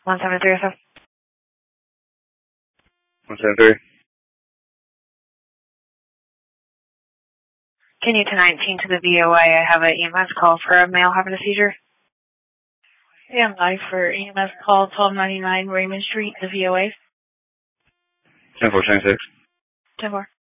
173 or so. 173. Can you 1019 to the VOA? I have an EMS call for a male having a seizure. Yeah, live for EMS call 1299 Raymond Street, the VOA. 10-4, 26. 10-4.